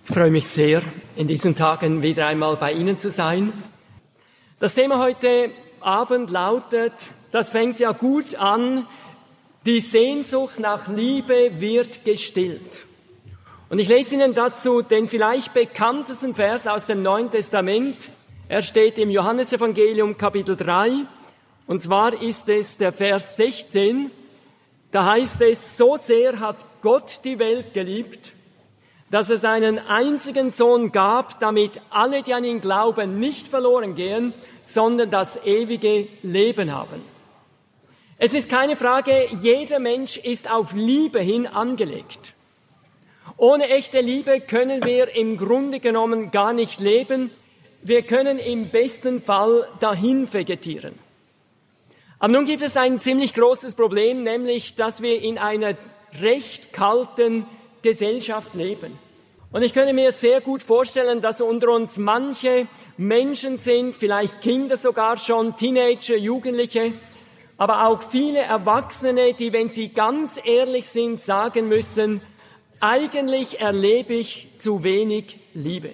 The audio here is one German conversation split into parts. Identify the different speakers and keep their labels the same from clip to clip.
Speaker 1: Ich freue mich sehr, in diesen Tagen wieder einmal bei Ihnen zu sein. Das Thema heute Abend lautet, das fängt ja gut an, die Sehnsucht nach Liebe wird gestillt. Und ich lese Ihnen dazu den vielleicht bekanntesten Vers aus dem Neuen Testament. Er steht im Johannesevangelium Kapitel 3, und zwar ist es der Vers 16. Da heißt es, so sehr hat Gott die Welt geliebt, dass er seinen einzigen Sohn gab, damit alle, die an ihn glauben, nicht verloren gehen, sondern das ewige Leben haben. Es ist keine Frage, jeder Mensch ist auf Liebe hin angelegt. Ohne echte Liebe können wir im Grunde genommen gar nicht leben. Wir können im besten Fall dahin vegetieren. Aber nun gibt es ein ziemlich großes Problem, nämlich, dass wir in einer recht kalten Gesellschaft leben. Und ich könnte mir sehr gut vorstellen, dass unter uns manche Menschen sind, vielleicht Kinder sogar schon, Teenager, Jugendliche, aber auch viele Erwachsene, die, wenn sie ganz ehrlich sind, sagen müssen, eigentlich erlebe ich zu wenig Liebe.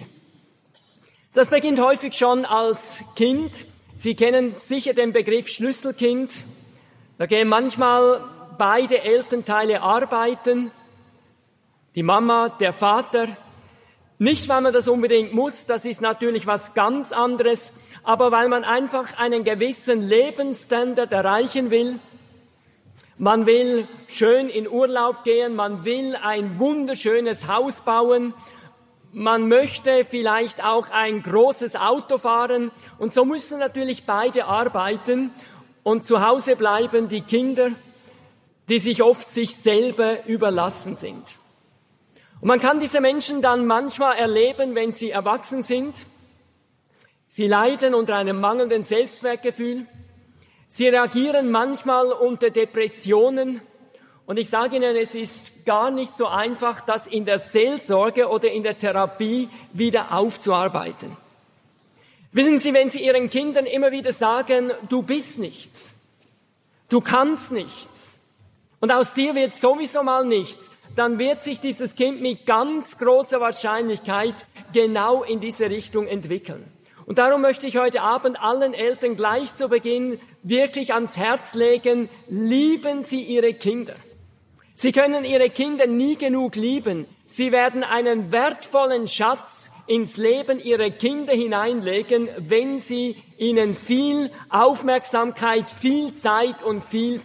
Speaker 1: Das beginnt häufig schon als Kind. Sie kennen sicher den Begriff Schlüsselkind. Da gehen manchmal beide Elternteile arbeiten, die Mama, der Vater. Nicht, weil man das unbedingt muss, das ist natürlich was ganz anderes, aber weil man einfach einen gewissen Lebensstandard erreichen will. Man will schön in Urlaub gehen, man will ein wunderschönes Haus bauen, man möchte vielleicht auch ein großes Auto fahren und so müssen natürlich beide arbeiten und zu Hause bleiben die Kinder, die sich oft sich selber überlassen sind. Und man kann diese Menschen dann manchmal erleben, wenn sie erwachsen sind. Sie leiden unter einem mangelnden Selbstwertgefühl. Sie reagieren manchmal unter Depressionen. Und ich sage Ihnen, es ist gar nicht so einfach, das in der Seelsorge oder in der Therapie wieder aufzuarbeiten. Wissen Sie, wenn Sie Ihren Kindern immer wieder sagen, du bist nichts, du kannst nichts und aus dir wird sowieso mal nichts, dann wird sich dieses Kind mit ganz großer Wahrscheinlichkeit genau in diese Richtung entwickeln. Und darum möchte ich heute Abend allen Eltern gleich zu Beginn wirklich ans Herz legen, lieben Sie Ihre Kinder. Sie können Ihre Kinder nie genug lieben. Sie werden einen wertvollen Schatz ins Leben Ihrer Kinder hineinlegen, wenn Sie ihnen viel Aufmerksamkeit, viel Zeit und viel